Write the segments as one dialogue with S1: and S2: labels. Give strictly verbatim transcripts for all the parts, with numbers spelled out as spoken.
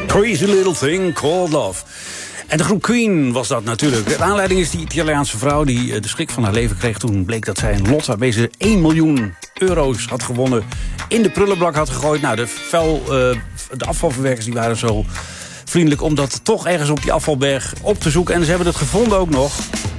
S1: Crazy Little Thing Called Love. En de groep Queen was dat natuurlijk. De aanleiding is die Italiaanse vrouw die de schrik van haar leven kreeg. Toen bleek dat zij een lot waarmee ze één miljoen euro's had gewonnen in de prullenbak had gegooid. Nou, de, vuil, uh, de afvalverwerkers die waren zo vriendelijk om dat toch ergens op die afvalberg op te zoeken. En ze hebben het gevonden ook nog.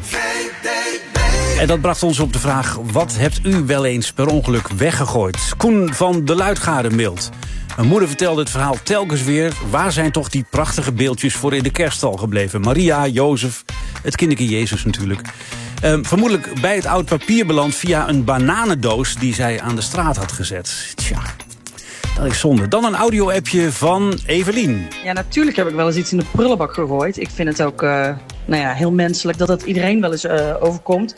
S1: En dat bracht ons op de vraag: wat hebt u wel eens per ongeluk weggegooid? Koen van de Luitgade mailt. Mijn moeder vertelde het verhaal telkens weer. Waar zijn toch die prachtige beeldjes voor in de kerststal gebleven? Maria, Jozef, het kinderke Jezus natuurlijk. Um, vermoedelijk bij het oud papier beland via een bananendoos die zij aan de straat had gezet. Tja, dat is zonde. Dan een audio-appje van Evelien.
S2: Ja, natuurlijk heb ik wel eens iets in de prullenbak gegooid. Ik vind het ook uh, nou ja, heel menselijk dat het iedereen wel eens uh, overkomt.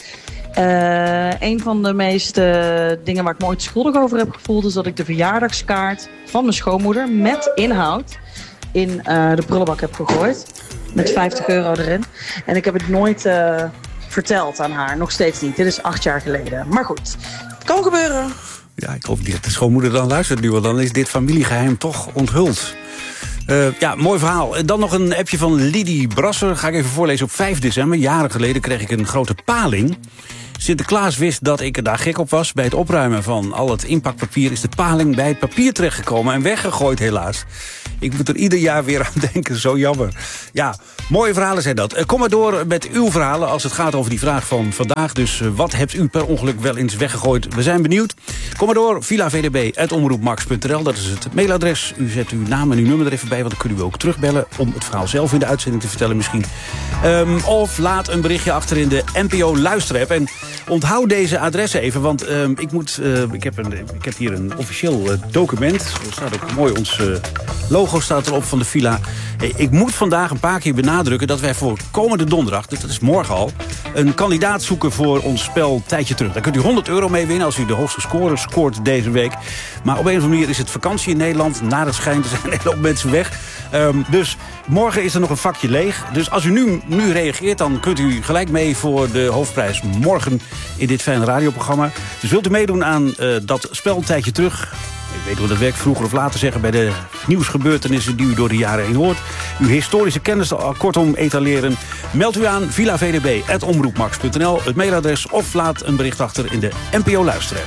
S2: Uh, een van de meeste uh, dingen waar ik me ooit schuldig over heb gevoeld is dat ik de verjaardagskaart van mijn schoonmoeder met inhoud in uh, de prullenbak heb gegooid. Met vijftig euro erin. En ik heb het nooit uh, verteld aan haar. Nog steeds niet. Dit is acht jaar geleden. Maar goed, het kan gebeuren.
S1: Ja, ik hoop dat de schoonmoeder dan luistert nu, want dan is dit familiegeheim toch onthuld. Uh, ja, mooi verhaal. En dan nog een appje van Lidie Brasser. Ga ik even voorlezen. Op vijf december, jaren geleden, kreeg ik een grote paling. Sinterklaas wist dat ik er daar gek op was. Bij het opruimen van al het inpakpapier is de paling bij het papier terechtgekomen en weggegooid helaas. Ik moet er ieder jaar weer aan denken, zo jammer. Ja, mooie verhalen zijn dat. Kom maar door met uw verhalen als het gaat over die vraag van vandaag. Dus wat hebt u per ongeluk wel eens weggegooid? We zijn benieuwd. Kom maar door, villa v d b at omroep max punt n l. Dat is het mailadres. U zet uw naam en uw nummer er even bij, want dan kunnen we ook terugbellen om het verhaal zelf in de uitzending te vertellen misschien. Um, of laat een berichtje achter in de N P O luisterapp. En onthoud deze adressen even, want um, ik, moet, uh, ik, heb een, ik heb hier een officieel uh, document. Er staat ook mooi ons uh, logo staat erop van de villa. Hey, ik moet vandaag een paar keer benadrukken dat wij voor komende donderdag, dat is morgen al, een kandidaat zoeken voor ons spel Tijdje Terug. Daar kunt u honderd euro mee winnen als u de hoogste score scoort deze week. Maar op een of andere manier is het vakantie in Nederland. Naar het schijnt, er zijn een hele hoop mensen weg. Um, dus morgen is er nog een vakje leeg. Dus als u nu, nu reageert, dan kunt u gelijk mee voor de hoofdprijs morgen in dit fijne radioprogramma. Dus wilt u meedoen aan uh, dat spel Tijdje Terug? Ik weet hoe dat werkt, vroeger of later zeggen bij de nieuwsgebeurtenissen die u door de jaren heen hoort. Uw historische kennis al kortom etaleren. Meld u aan villa v d b at omroep max punt n l, het mailadres, of laat een bericht achter in de N P O luisterapp.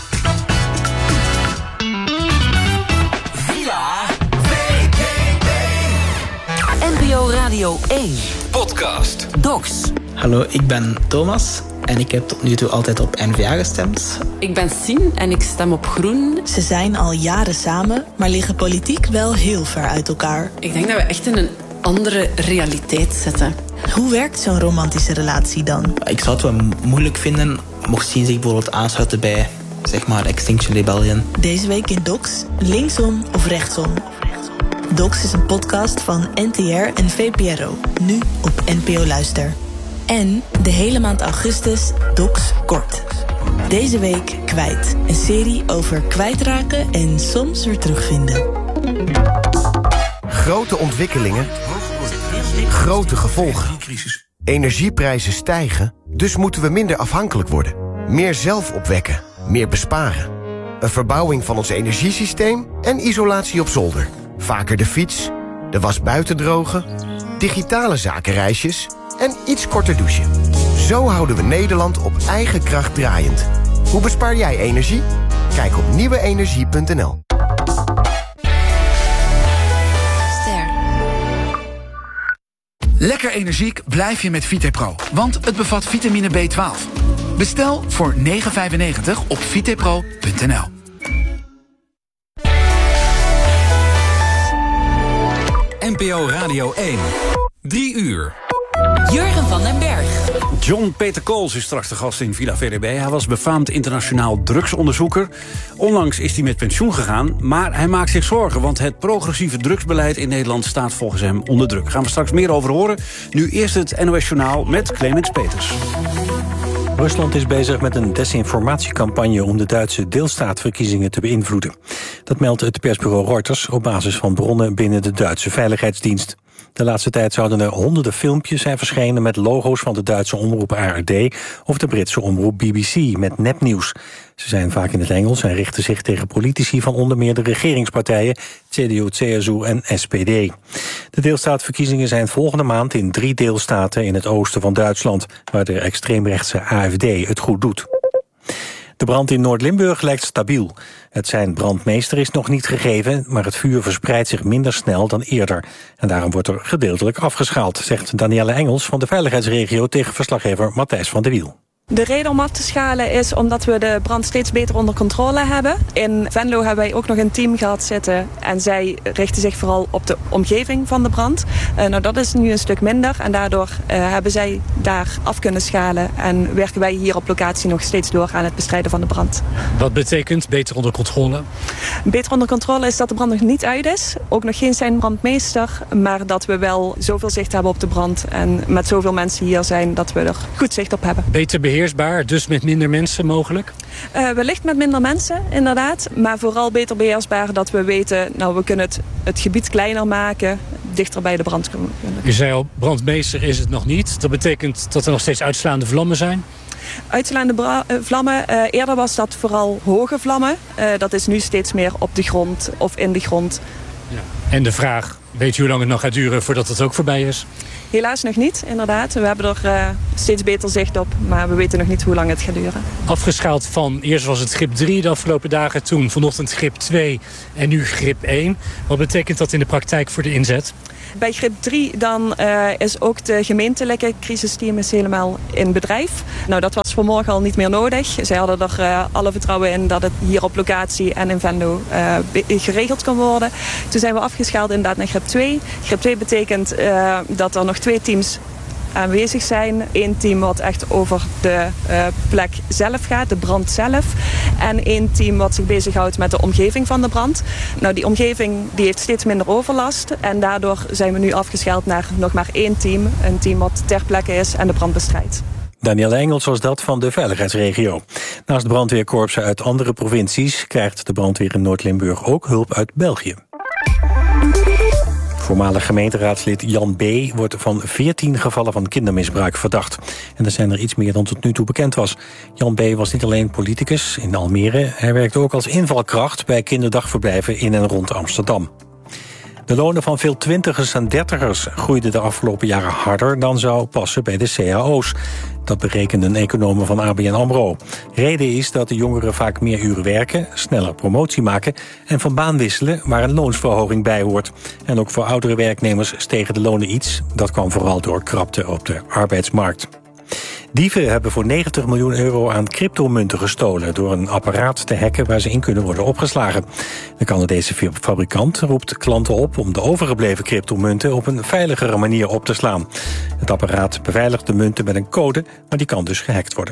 S3: Villa V D B. N P O Radio één. Podcast. Docs.
S4: Hallo, ik ben Thomas. En ik heb tot nu toe altijd op N V A gestemd.
S5: Ik ben Sien en ik stem op Groen.
S6: Ze zijn al jaren samen, maar liggen politiek wel heel ver uit elkaar.
S5: Ik denk dat we echt in een andere realiteit zitten.
S6: Hoe werkt zo'n romantische relatie dan?
S4: Ik zou het wel moeilijk vinden mocht Sien zich bijvoorbeeld aansluiten bij, zeg maar, Extinction Rebellion.
S6: Deze week in Docs, linksom of rechtsom. Docs is een podcast van N T R en V P R O. Nu op N P O Luister. En de hele maand augustus Docs Kort. Deze week Kwijt. Een serie over kwijtraken en soms weer terugvinden.
S7: Grote ontwikkelingen. Grote gevolgen. Energieprijzen stijgen, dus moeten we minder afhankelijk worden. Meer zelf opwekken, meer besparen. Een verbouwing van ons energiesysteem en isolatie op zolder. Vaker de fiets, de was buiten drogen, digitale zakenreisjes en iets korter douchen. Zo houden we Nederland op eigen kracht draaiend. Hoe bespaar jij energie? Kijk op nieuwe energie punt n l.
S3: Ster.
S8: Lekker energiek blijf je met Vitepro, want het bevat vitamine B twaalf. Bestel voor negen vijfennegentig op vitepro punt n l.
S3: N P O Radio één. Drie uur.
S6: Jurgen van den Berg.
S1: John Peter Kools is straks de gast in Villa V D B. Hij was befaamd internationaal drugsonderzoeker. Onlangs is hij met pensioen gegaan, maar hij maakt zich zorgen, want het progressieve drugsbeleid in Nederland staat volgens hem onder druk. Gaan we straks meer over horen. Nu eerst het N O S-journaal met Clemens Peters.
S9: Rusland is bezig met een desinformatiecampagne om de Duitse deelstaatverkiezingen te beïnvloeden. Dat meldt het persbureau Reuters op basis van bronnen binnen de Duitse Veiligheidsdienst. De laatste tijd zouden er honderden filmpjes zijn verschenen met logo's van de Duitse omroep A R D of de Britse omroep B B C met nepnieuws. Ze zijn vaak in het Engels en richten zich tegen politici van onder meer de regeringspartijen C D U, C S U en S P D. De deelstaatverkiezingen zijn volgende maand in drie deelstaten in het oosten van Duitsland, waar de extreemrechtse A F D het goed doet. De brand in Noord-Limburg lijkt stabiel. Het zijn brandmeester is nog niet gegeven, maar het vuur verspreidt zich minder snel dan eerder. En daarom wordt er gedeeltelijk afgeschaald, zegt Danielle Engels van de veiligheidsregio tegen verslaggever Matthijs van de Wiel.
S10: De reden om af te schalen is omdat we de brand steeds beter onder controle hebben. In Venlo hebben wij ook nog een team gehad zitten en zij richten zich vooral op de omgeving van de brand. Uh, nou, dat is nu een stuk minder en daardoor uh, hebben zij daar af kunnen schalen en werken wij hier op locatie nog steeds door aan het bestrijden van de brand.
S11: Wat betekent beter onder controle?
S10: Beter onder controle is dat de brand nog niet uit is. Ook nog geen zijn brandmeester, maar dat we wel zoveel zicht hebben op de brand en met zoveel mensen hier zijn dat we er goed zicht op hebben.
S11: Beter beheersbaar, dus met minder mensen mogelijk?
S10: Uh, wellicht met minder mensen, inderdaad. Maar vooral beter beheersbaar dat we weten, nou, we kunnen het, het gebied kleiner maken, dichter bij de brand kunnen.
S11: U zei al, brandmeester is het nog niet. Dat betekent dat er nog steeds uitslaande vlammen zijn?
S10: Uitslaande bra- uh, vlammen. Uh, eerder was dat vooral hoge vlammen. Uh, dat is nu steeds meer op de grond of in de grond.
S11: Ja. En de vraag, weet u hoe lang het nog gaat duren voordat het ook voorbij is?
S10: Helaas nog niet, inderdaad. We hebben er uh, steeds beter zicht op, maar we weten nog niet hoe lang het gaat duren.
S11: Afgeschaald van, eerst was het grip drie de afgelopen dagen, toen vanochtend grip twee en nu grip één. Wat betekent dat in de praktijk voor de inzet?
S10: Bij grip drie dan uh, is ook de gemeentelijke crisisteam is helemaal in bedrijf. Nou, dat was vanmorgen al niet meer nodig. Zij hadden er uh, alle vertrouwen in dat het hier op locatie en in Venlo uh, geregeld kon worden. Toen zijn we afgeschaald inderdaad naar grip twee. Grip twee betekent uh, dat er nog twee teams aanwezig zijn. Eén team wat echt over de uh, plek zelf gaat, de brand zelf. En één team wat zich bezighoudt met de omgeving van de brand. Nou, die omgeving die heeft steeds minder overlast. En daardoor zijn we nu afgeschaald naar nog maar één team. Een team wat ter plekke is en de brand bestrijdt.
S9: Danielle Engels was dat van de veiligheidsregio. Naast brandweerkorpsen uit andere provincies krijgt de brandweer in Noord-Limburg ook hulp uit België. Voormalig gemeenteraadslid Jan B. wordt van veertien gevallen van kindermisbruik verdacht. En er zijn er iets meer dan tot nu toe bekend was. Jan B. was niet alleen politicus in Almere, hij werkte ook als invalkracht bij kinderdagverblijven in en rond Amsterdam. De lonen van veel twintigers en dertigers groeiden de afgelopen jaren harder dan zou passen bij de C A O's. Dat berekenden economen van A B N AMRO. Reden is dat de jongeren vaak meer uren werken, sneller promotie maken en van baan wisselen waar een loonsverhoging bij hoort. En ook voor oudere werknemers stegen de lonen iets. Dat kwam vooral door krapte op de arbeidsmarkt. Dieven hebben voor negentig miljoen euro aan cryptomunten gestolen door een apparaat te hacken waar ze in kunnen worden opgeslagen. De Canadese fabrikant roept klanten op om de overgebleven cryptomunten op een veiligere manier op te slaan. Het apparaat beveiligt de munten met een code, maar die kan dus gehackt worden.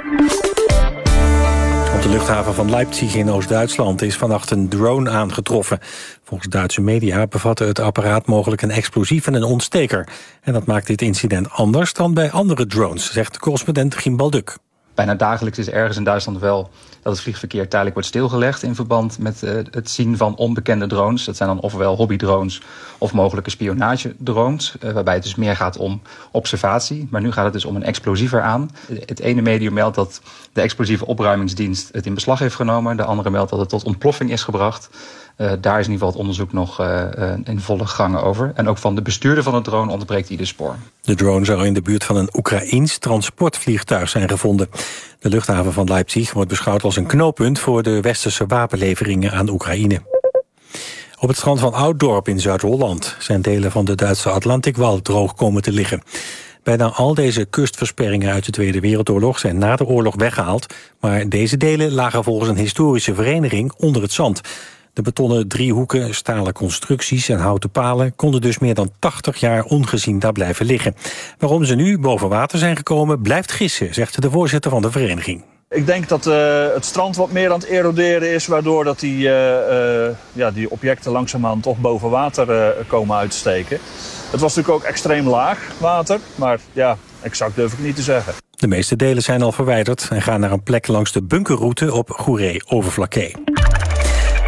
S9: Op de luchthaven van Leipzig in Oost-Duitsland is vannacht een drone aangetroffen. Volgens Duitse media bevatte het apparaat mogelijk een explosief en een ontsteker. En dat maakt dit incident anders dan bij andere drones, zegt correspondent Gimbal Duk.
S12: Bijna dagelijks is ergens in Duitsland wel dat het vliegverkeer tijdelijk wordt stilgelegd in verband met uh, het zien van onbekende drones. Dat zijn dan ofwel hobbydrones of mogelijke spionagedrones, uh, waarbij het dus meer gaat om observatie. Maar nu gaat het dus om een explosiever aan. Het ene medium meldt dat de explosieve opruimingsdienst het in beslag heeft genomen. De andere meldt dat het tot ontploffing is gebracht. Uh, daar is in ieder geval het onderzoek nog uh, uh, in volle gang over. En ook van de bestuurder van de drone ontbreekt ieder spoor.
S9: De drone zou in de buurt van een Oekraïens transportvliegtuig zijn gevonden. De luchthaven van Leipzig wordt beschouwd als een knooppunt voor de westerse wapenleveringen aan Oekraïne. Op het strand van Ouddorp in Zuid-Holland zijn delen van de Duitse Atlantikwal droog komen te liggen. Bijna al deze kustversperringen uit de Tweede Wereldoorlog zijn na de oorlog weggehaald, maar deze delen lagen volgens een historische vereniging onder het zand. De betonnen driehoeken, stalen constructies en houten palen konden dus meer dan tachtig jaar ongezien daar blijven liggen. Waarom ze nu boven water zijn gekomen blijft gissen, zegt de voorzitter van de vereniging.
S13: Ik denk dat uh, het strand wat meer aan het eroderen is, waardoor dat die, uh, uh, ja, die objecten langzaamaan toch boven water uh, komen uitsteken. Het was natuurlijk ook extreem laag water, maar ja, exact durf ik niet te zeggen.
S9: De meeste delen zijn al verwijderd en gaan naar een plek langs de bunkerroute op Goeree-Overflakkee.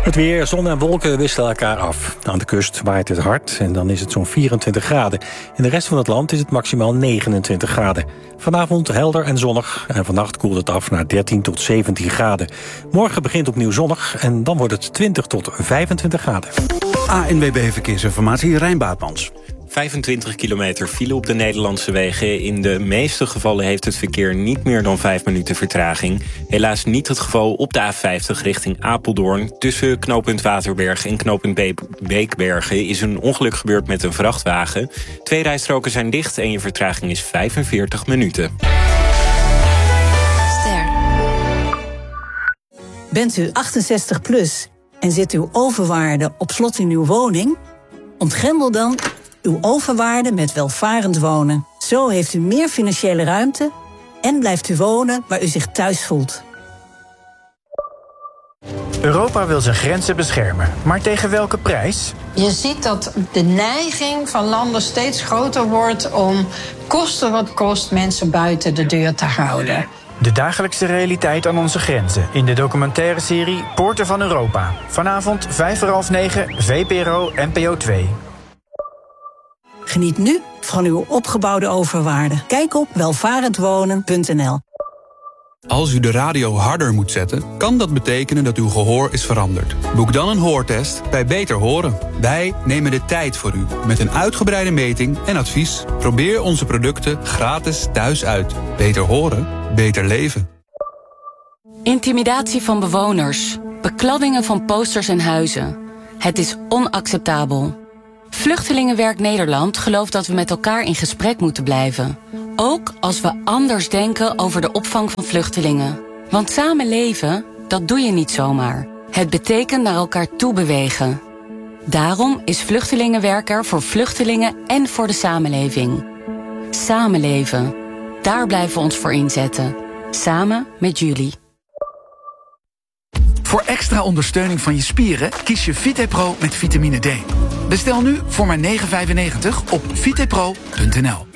S9: Het weer, zon en wolken wisselen elkaar af. Aan de kust waait het hard en dan is het zo'n vierentwintig graden. In de rest van het land is het maximaal negenentwintig graden. Vanavond helder en zonnig en vannacht koelt het af naar dertien tot zeventien graden. Morgen begint opnieuw zonnig en dan wordt het twintig tot vijfentwintig graden.
S1: A N W B Verkeersinformatie, Rijn Baatmans.
S14: vijfentwintig kilometer file op de Nederlandse wegen. In de meeste gevallen heeft het verkeer niet meer dan vijf minuten vertraging. Helaas niet het geval op de A vijftig richting Apeldoorn. Tussen knooppunt Waterberg en knooppunt Be- Beekbergen is een ongeluk gebeurd met een vrachtwagen. Twee rijstroken zijn dicht en je vertraging is vijfenveertig minuten.
S15: Ster. Bent u achtenzestig plus en zit uw overwaarde op slot in uw woning? Ontgrendel dan uw overwaarde met welvarend wonen. Zo heeft u meer financiële ruimte en blijft u wonen waar u zich thuis voelt.
S16: Europa wil zijn grenzen beschermen, maar tegen welke prijs?
S17: Je ziet dat de neiging van landen steeds groter wordt om koste wat kost mensen buiten de deur te houden.
S16: De dagelijkse realiteit aan onze grenzen in de documentaire serie Poorten van Europa. Vanavond vijf voor half negen, V P R O N P O twee.
S15: Geniet nu van uw opgebouwde overwaarde. Kijk op welvarendwonen punt n l.
S18: Als u de radio harder moet zetten, kan dat betekenen dat uw gehoor is veranderd. Boek dan een hoortest bij Beter Horen. Wij nemen de tijd voor u met een uitgebreide meting en advies. Probeer onze producten gratis thuis uit. Beter horen, beter leven.
S19: Intimidatie van bewoners, bekladdingen van posters en huizen. Het is onacceptabel. Vluchtelingenwerk Nederland gelooft dat we met elkaar in gesprek moeten blijven. Ook als we anders denken over de opvang van vluchtelingen. Want samen leven, dat doe je niet zomaar. Het betekent naar elkaar toe bewegen. Daarom is Vluchtelingenwerk er voor vluchtelingen en voor de samenleving. Samenleven. Daar blijven we ons voor inzetten. Samen met jullie.
S8: Voor extra ondersteuning van je spieren kies je VitePro met vitamine D. Bestel nu voor maar negen vijfennegentig op vitepro punt n l.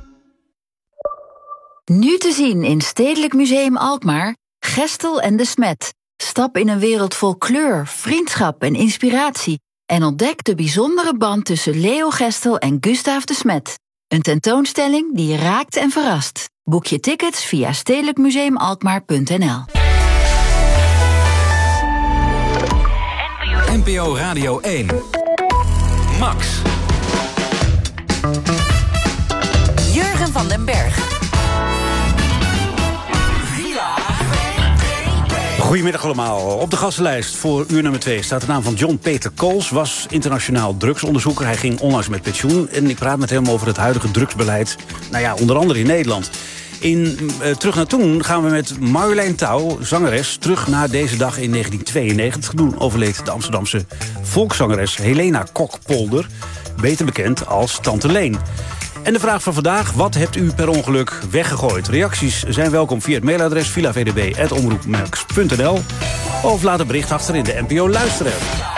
S20: Nu te zien in Stedelijk Museum Alkmaar, Gestel en de Smet. Stap in een wereld vol kleur, vriendschap en inspiratie. En ontdek de bijzondere band tussen Leo Gestel en Gustaaf de Smet. Een tentoonstelling die je raakt en verrast. Boek je tickets via stedelijk museum alkmaar punt n l.
S3: N P O Radio één. Max.
S6: Jurgen van den Berg.
S1: Goedemiddag allemaal. Op de gastenlijst voor uur nummer twee staat de naam van John Peter Kools. Was internationaal drugsonderzoeker. Hij ging onlangs met pensioen. En ik praat met hem over het huidige drugsbeleid. Nou ja, onder andere in Nederland. In uh, Terug naar Toen gaan we met Marjolein Touw, zangeres, terug naar deze dag in negentien tweeënnegentig. Toen overleed de Amsterdamse volkszangeres Helena Kok-Polder, beter bekend als Tante Leen. En de vraag van vandaag, wat hebt u per ongeluk weggegooid? Reacties zijn welkom via het mailadres villa v d b apenstaartje omroepmax punt n l of laat een bericht achter in de N P O Luisteren.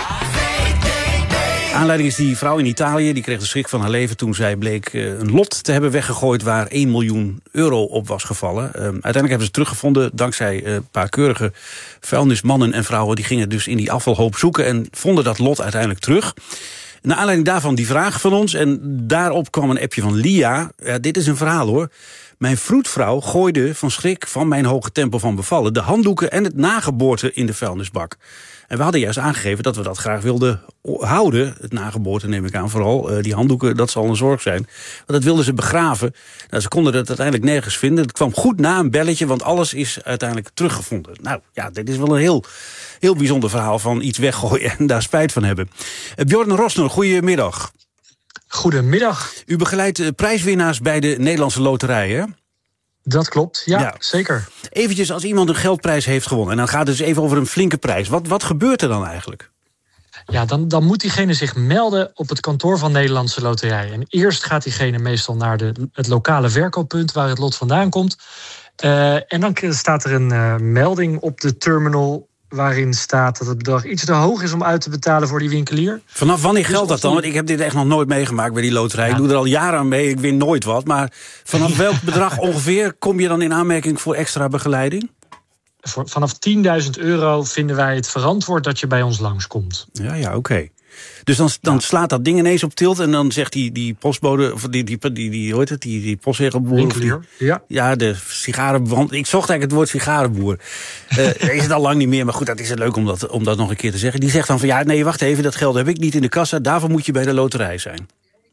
S1: Aanleiding is die vrouw in Italië, die kreeg de schrik van haar leven toen zij bleek uh, een lot te hebben weggegooid waar één miljoen euro op was gevallen. Uh, uiteindelijk hebben ze het teruggevonden dankzij uh, een paar keurige vuilnismannen en vrouwen. Die gingen dus in die afvalhoop zoeken en vonden dat lot uiteindelijk terug. Naar aanleiding daarvan die vraag van ons en daarop kwam een appje van Lia. Ja, dit is een verhaal hoor. Mijn vroedvrouw gooide van schrik van mijn hoge tempo van bevallen de handdoeken en het nageboorte in de vuilnisbak. En we hadden juist aangegeven dat we dat graag wilden houden. Het nageboorte neem ik aan vooral. Uh, die handdoeken, dat zal een zorg zijn. Want dat wilden ze begraven. Nou, ze konden het uiteindelijk nergens vinden. Het kwam goed na een belletje, want alles is uiteindelijk teruggevonden. Nou ja, dit is wel een heel, heel bijzonder verhaal van iets weggooien en daar spijt van hebben. Uh, Bjorn Rosner, goedemiddag.
S21: Goedemiddag.
S1: U begeleidt uh, prijswinnaars bij de Nederlandse Loterij, hè?
S21: Dat klopt, ja,
S1: ja,
S21: zeker.
S1: Eventjes, als iemand een geldprijs heeft gewonnen, en dan gaat het dus even over een flinke prijs. Wat, wat gebeurt er dan eigenlijk?
S21: Ja, dan, dan moet diegene zich melden op het kantoor van Nederlandse Loterij. En eerst gaat diegene meestal naar de, het lokale verkooppunt waar het lot vandaan komt. Uh, en dan staat er een uh, melding op de terminal waarin staat dat het bedrag iets te hoog is om uit te betalen voor die winkelier.
S1: Vanaf wanneer geldt dat dan? Want ik heb dit echt nog nooit meegemaakt bij die loterij. Ja. Ik doe er al jaren aan mee, ik win nooit wat. Maar vanaf welk bedrag ongeveer kom je dan in aanmerking voor extra begeleiding?
S21: voor, vanaf tienduizend euro vinden wij het verantwoord dat je bij ons langskomt.
S1: Ja, ja, oké. Okay. Dus dan, dan slaat dat ding ineens op tilt en dan zegt die, die postbode, of die, die, die, die, hoe heet het, die, die postzegelboer. Of die,
S21: ja.
S1: ja, de sigarenboer. Ik zocht eigenlijk het woord sigarenboer. uh, is het al lang niet meer, maar goed, dat is het leuk om dat, om dat nog een keer te zeggen. Die zegt dan van ja, nee, wacht even, dat geld heb ik niet in de kassa, daarvoor moet je bij de loterij zijn.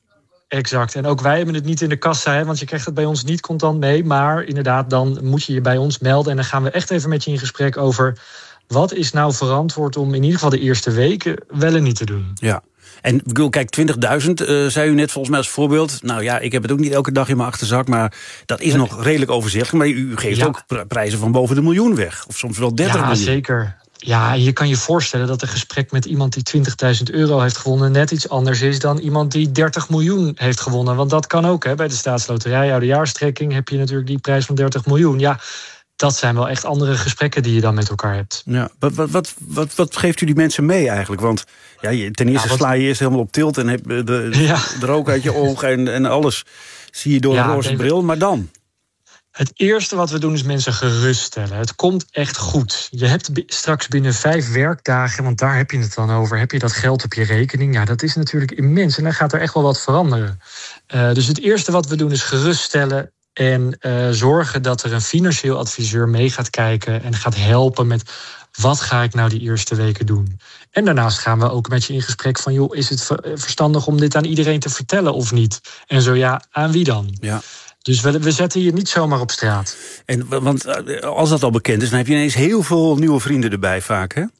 S21: Exact. En ook wij hebben het niet in de kassa, hè, want je krijgt het bij ons niet contant mee. Maar inderdaad, dan moet je je bij ons melden. En dan gaan we echt even met je in gesprek over wat is nou verantwoord om in ieder geval de eerste weken wel en niet te doen.
S1: Ja. En kijk, twintigduizend uh, zei u net volgens mij als voorbeeld. Nou ja, ik heb het ook niet elke dag in mijn achterzak, maar dat is nog redelijk overzichtelijk. Maar u geeft ja. ook prijzen van boven de miljoen weg. Of soms wel dertig
S21: ja,
S1: miljoen.
S21: Ja, zeker. Ja, je kan je voorstellen dat een gesprek met iemand die twintigduizend euro heeft gewonnen net iets anders is dan iemand die dertig miljoen heeft gewonnen. Want dat kan ook, hè. Bij de staatsloterij, oudejaarstrekking, heb je natuurlijk die prijs van dertig miljoen. Ja, dat zijn wel echt andere gesprekken die je dan met elkaar hebt.
S1: Ja, wat, wat, wat, wat, wat geeft u die mensen mee eigenlijk? Want ja, ten eerste ja, wat... sla je eerst helemaal op tilt en heb de, de, ja. de rook uit je ogen en, en alles zie je door ja, een roze nee, bril, maar dan?
S21: Het eerste wat we doen is mensen geruststellen. Het komt echt goed. Je hebt straks binnen vijf werkdagen, want daar heb je het dan over, heb je dat geld op je rekening. Ja, dat is natuurlijk immens en dan gaat er echt wel wat veranderen. Uh, dus het eerste wat we doen is geruststellen en uh, zorgen dat er een financieel adviseur mee gaat kijken en gaat helpen met wat ga ik nou die eerste weken doen. En daarnaast gaan we ook met je in gesprek van joh, is het verstandig om dit aan iedereen te vertellen of niet? En zo ja, aan wie dan?
S1: Ja.
S21: Dus we, we zetten je niet zomaar op straat.
S1: En, want als dat al bekend is, dan heb je ineens heel veel nieuwe vrienden erbij vaak, hè?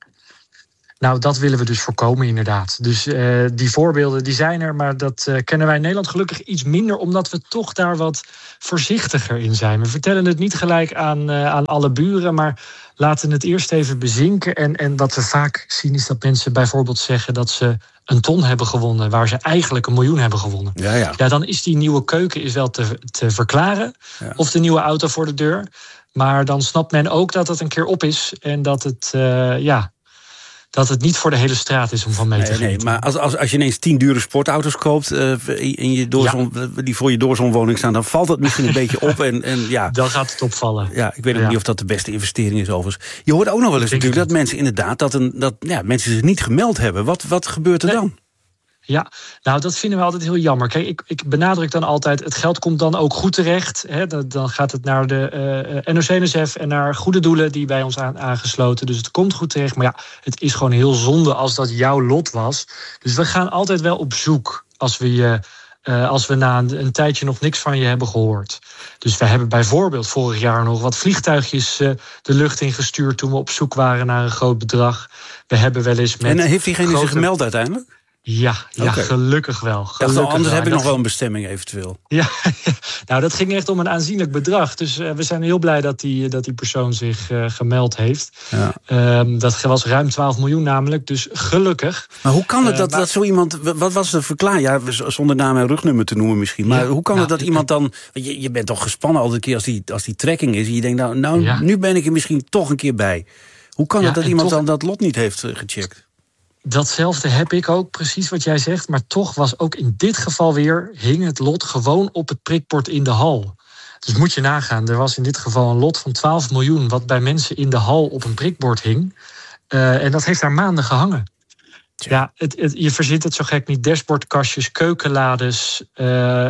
S21: Nou, dat willen we dus voorkomen inderdaad. Dus uh, die voorbeelden die zijn er, maar dat uh, kennen wij in Nederland gelukkig iets minder, omdat we toch daar wat voorzichtiger in zijn. We vertellen het niet gelijk aan, uh, aan alle buren, maar laten het eerst even bezinken. En, en wat we vaak zien is dat mensen bijvoorbeeld zeggen dat ze een ton hebben gewonnen, waar ze eigenlijk een miljoen hebben gewonnen.
S1: Ja, ja.
S21: ja dan is die nieuwe keuken is wel te, te verklaren. Ja. Of de nieuwe auto voor de deur. Maar dan snapt men ook dat het een keer op is en dat het, uh, ja, dat het niet voor de hele straat is om van mee te
S1: nee,
S21: genieten.
S1: Nee, maar als, als, als je ineens tien dure sportauto's koopt uh, in je doorzon, ja. die voor je doorzonwoning staan, dan valt dat misschien een beetje op. En, en, ja.
S21: Dan gaat het opvallen.
S1: Ja, ik weet ook ja. niet of dat de beste investering is overigens. Je hoort ook nog wel eens natuurlijk dat mensen inderdaad dat, een, dat ja, mensen zich niet gemeld hebben. Wat, wat gebeurt er nee. dan?
S21: Ja, nou dat vinden we altijd heel jammer. Kijk, ik, ik benadruk dan altijd, het geld komt dan ook goed terecht. Hè? Dan gaat het naar de uh, N O C N S F en naar goede doelen die bij ons aan, aangesloten. Dus het komt goed terecht. Maar ja, het is gewoon heel zonde als dat jouw lot was. Dus we gaan altijd wel op zoek als we je... Uh, als we na een, een tijdje nog niks van je hebben gehoord. Dus we hebben bijvoorbeeld vorig jaar nog wat vliegtuigjes uh, de lucht ingestuurd toen we op zoek waren naar een groot bedrag. We hebben wel eens met.
S1: En uh, heeft diegene grote... zich gemeld uiteindelijk?
S21: Ja, ja okay. gelukkig wel. Gelukkig
S1: Dacht, anders
S21: wel.
S1: heb ik
S21: dat...
S1: nog wel een bestemming eventueel.
S21: Ja, nou dat ging echt om een aanzienlijk bedrag. Dus uh, we zijn heel blij dat die, dat die persoon zich uh, gemeld heeft. Ja. Um, dat was ruim twaalf miljoen namelijk, dus gelukkig.
S1: Maar hoe kan het uh, dat,
S21: maar...
S1: dat zo iemand... Wat was de verklaring? Ja, zonder naam en rugnummer te noemen misschien. Maar ja, hoe kan nou, het dat iemand dan... Je, je bent toch gespannen altijd een keer als die, als die trekking is. En je denkt, nou, nou ja. nu ben ik er misschien toch een keer bij. Hoe kan ja, het dat iemand toch... dan dat lot niet heeft uh, gecheckt?
S21: Datzelfde heb ik ook, precies wat jij zegt. Maar toch was ook in dit geval weer... hing het lot gewoon op het prikbord in de hal. Dus moet je nagaan, er was in dit geval een lot van twaalf miljoen... wat bij mensen in de hal op een prikbord hing. Uh, en dat heeft daar maanden gehangen. Ja, het, het, je verzint het zo gek niet. Dashboardkastjes, keukenlades, uh,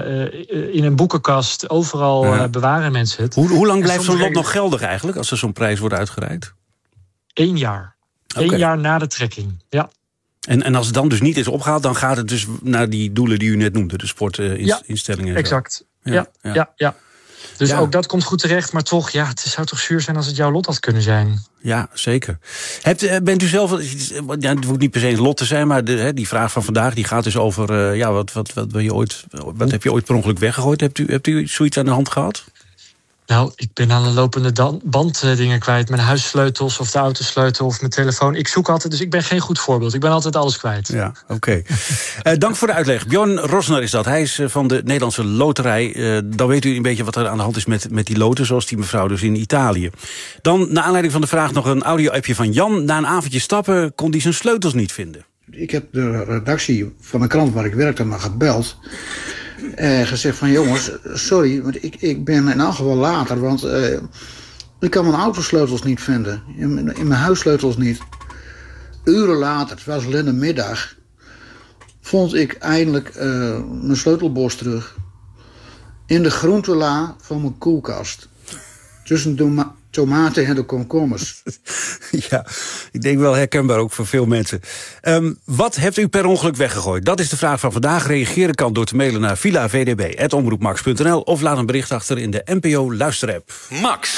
S21: uh, in een boekenkast. Overal ja. uh, bewaren mensen het.
S1: Hoe, hoe lang blijft zo'n lot nog geldig eigenlijk... als er zo'n prijs wordt uitgereikt?
S21: Eén jaar. Okay. Eén jaar na de trekking, ja.
S1: En, en als het dan dus niet is opgehaald, dan gaat het dus naar die doelen die u net noemde, de sportinstellingen. Uh,
S21: ja, exact. Ja, ja, ja. ja, ja. Dus ja. ook dat komt goed terecht, maar toch, ja, het zou toch zuur zijn als het jouw lot had kunnen zijn.
S1: Ja, zeker. Hebt, bent u zelf, ja, het hoeft niet per se een lot te zijn, maar de, die vraag van vandaag die gaat dus over, uh, ja, wat, wat, wat, wat, je ooit, wat heb je ooit per ongeluk weggegooid? Hebt u, hebt u zoiets aan de hand gehad?
S21: Nou, ik ben aan de lopende dan, band uh, dingen kwijt. Mijn huissleutels of de autosleutel of mijn telefoon. Ik zoek altijd, dus ik ben geen goed voorbeeld. Ik ben altijd alles kwijt.
S1: Ja, oké. Okay. uh, dank voor de uitleg. Bjorn Rosner is dat. Hij is uh, van de Nederlandse Loterij. Uh, dan weet u een beetje wat er aan de hand is met, met die loten, zoals die mevrouw dus in Italië. Dan, naar aanleiding van de vraag, nog een audio-appje van Jan. Na een avondje stappen kon hij zijn sleutels niet vinden.
S2: Ik heb de redactie van de krant waar ik werkte maar gebeld... Uh, gezegd van jongens, sorry, want ik, ik ben in elk geval later, want uh, Ik kan mijn autosleutels niet vinden. In, in mijn huissleutels niet. Uren later, het was alleen een middag, vond ik eindelijk uh, mijn sleutelbos terug. In de groentela van mijn koelkast. Tussen de tomaten en de komkommers.
S1: Ja, ik denk wel herkenbaar ook voor veel mensen. Um, wat hebt u per ongeluk weggegooid? Dat is de vraag van vandaag. Reageren kan door te mailen naar villa v d b apenstaartje omroepmax punt n l of laat een bericht achter in de N P O luisterapp.
S3: Max.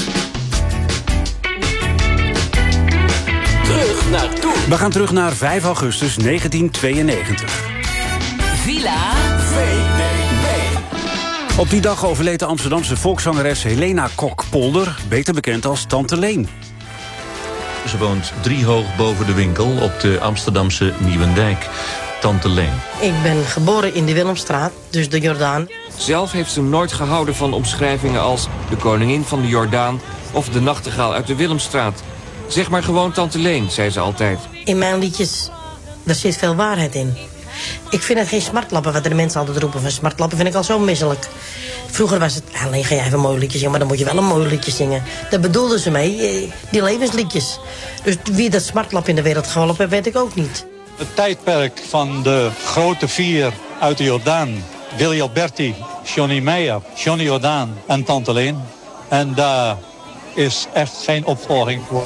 S3: Terug naar toen.
S1: We gaan terug naar vijf augustus negentien tweeënnegentig.
S3: Villa V D B.
S1: Op die dag overleed de Amsterdamse volkszangeres Helena Kok-Polder, beter bekend als Tante Leen.
S5: Ze woont driehoog boven de winkel op de Amsterdamse Nieuwendijk. Tante Leen.
S22: Ik ben geboren in de Willemstraat, dus de Jordaan.
S23: Zelf heeft ze nooit gehouden van omschrijvingen als de koningin van de Jordaan of de nachtegaal uit de Willemstraat. Zeg maar gewoon Tante Leen, zei ze altijd.
S22: In mijn liedjes, daar zit veel waarheid in. Ik vind het geen smartlappen, wat de mensen altijd roepen van smartlappen vind ik al zo misselijk. Vroeger was het, alleen ga jij even een mooi liedje zingen, maar dan moet je wel een mooi liedje zingen. Daar bedoelden ze mee, die levensliedjes. Dus wie dat smartlap in de wereld geholpen heeft, weet ik ook niet.
S24: Het tijdperk van de grote vier uit de Jordaan. Willy Alberti, Johnny Meijer, Johnny Jordaan en Tante Leen. En daar is echt geen opvolging voor.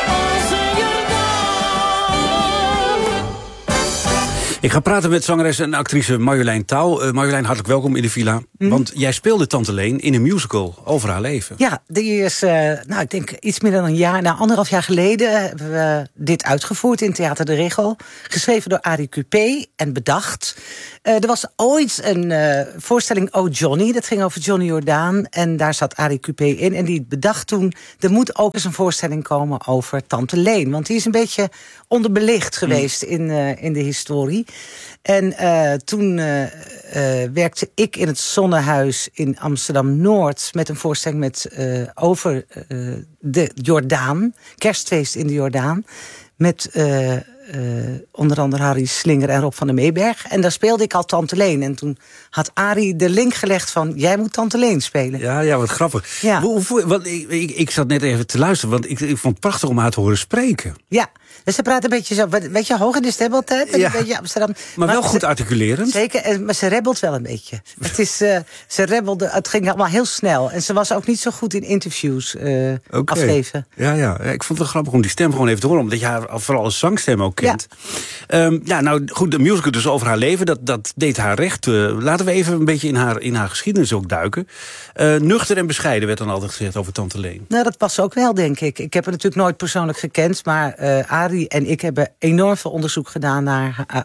S1: Ik ga praten met zangeres en actrice Marjolein Touw. Uh, Marjolein, hartelijk welkom in de villa. Mm. Want jij speelde Tante Leen in een musical over haar leven.
S25: Ja, die is, uh, nou, ik denk iets meer dan een jaar, nou, anderhalf jaar geleden hebben we dit uitgevoerd in Theater de Regel. Geschreven door Arie Cupé en bedacht. Uh, er was ooit een uh, voorstelling Oh Johnny, dat ging over Johnny Jordaan. En daar zat Arie Cupé in en die bedacht toen, er moet ook eens een voorstelling komen over Tante Leen. Want die is een beetje onderbelicht geweest mm. in, uh, in de historie. En uh, toen uh, uh, werkte ik in het Zonnehuis in Amsterdam-Noord met een voorstelling met, uh, over uh, de Jordaan. Kerstfeest in de Jordaan. Met uh, uh, onder andere Harry Slinger en Rob van der Meeberg. En daar speelde ik al Tante Leen. En toen had Arie de link gelegd van, jij moet Tante Leen spelen.
S1: Ja, ja, wat grappig. Ja. Hoe, hoe, want ik, ik, ik zat net even te luisteren, want ik, ik vond het prachtig om haar te horen spreken.
S25: Ja, dus ze praat een beetje zo, weet je, hoog in de stem altijd.
S1: Ja.
S25: Een beetje Amsterdam.
S1: Maar, maar wel goed articulerend.
S25: Zeker, maar ze rebbelt wel een beetje. Het, is, uh, ze rebbelde, het ging allemaal heel snel. En ze was ook niet zo goed in interviews uh, okay. afgeven.
S1: Ja, ja, ik vond het wel grappig om die stem gewoon even te horen, omdat je haar vooral als zangstem ook kent. Ja, um, ja nou goed, de musical dus over haar leven, dat, dat deed haar recht. Uh, laten we even een beetje in haar, in haar geschiedenis ook duiken. Uh, nuchter en bescheiden werd dan altijd gezegd over Tante Leen.
S25: Nou, dat was ook wel, denk ik. Ik heb haar natuurlijk nooit persoonlijk gekend, maar uh, Arie en ik hebben enorm veel onderzoek gedaan naar, uh,